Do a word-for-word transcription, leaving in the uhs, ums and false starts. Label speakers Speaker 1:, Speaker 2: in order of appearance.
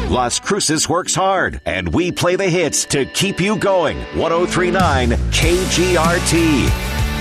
Speaker 1: Las Cruces works hard, and we play the hits to keep you going. ten thirty-nine K G R T.